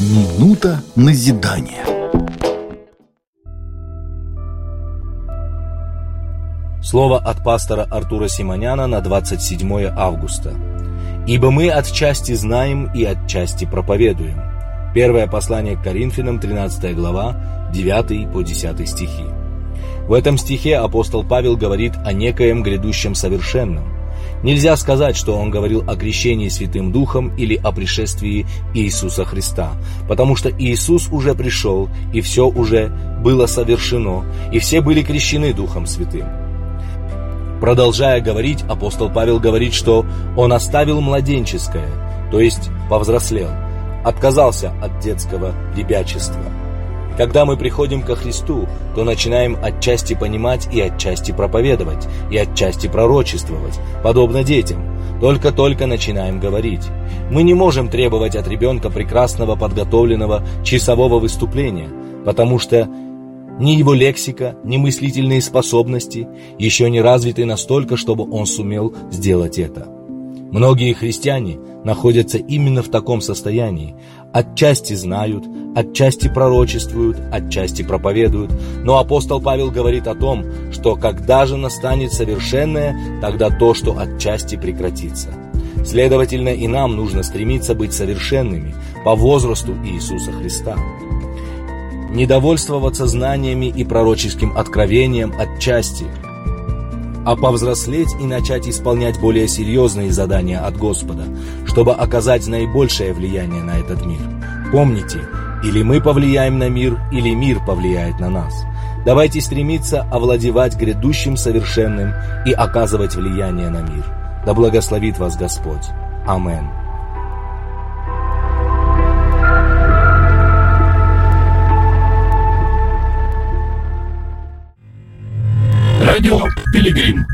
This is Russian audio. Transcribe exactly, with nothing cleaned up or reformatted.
Минута назидания. Слово от пастора Артура Симоняна на двадцать седьмое августа. «Ибо мы отчасти знаем и отчасти проповедуем». Первое послание к Коринфянам, тринадцатая глава, девятый по десятый стихи. В этом стихе апостол Павел говорит о некоем грядущем совершенном. Нельзя сказать, что он говорил о крещении Святым Духом или о пришествии Иисуса Христа, потому что Иисус уже пришел, и все уже было совершено, и все были крещены Духом Святым. Продолжая говорить, апостол Павел говорит, что он оставил младенческое, то есть повзрослел, отказался от детского ребячества. Когда мы приходим ко Христу, то начинаем отчасти понимать и отчасти проповедовать, и отчасти пророчествовать, подобно детям. Только-только начинаем говорить. Мы не можем требовать от ребенка прекрасного подготовленного часового выступления, потому что ни его лексика, ни мыслительные способности еще не развиты настолько, чтобы он сумел сделать это. Многие христиане находятся именно в таком состоянии. Отчасти знают, отчасти пророчествуют, отчасти проповедуют. Но апостол Павел говорит о том, что когда же настанет совершенное, тогда то, что отчасти прекратится. Следовательно, и нам нужно стремиться быть совершенными по возрасту Иисуса Христа. Не довольствоваться знаниями и пророческим откровением отчасти, а повзрослеть и начать исполнять более серьезные задания от Господа, чтобы оказать наибольшее влияние на этот мир. Помните, или мы повлияем на мир, или мир повлияет на нас. Давайте стремиться овладевать грядущим совершенным и оказывать влияние на мир. Да благословит вас Господь. Аминь. Радио Пилигрим.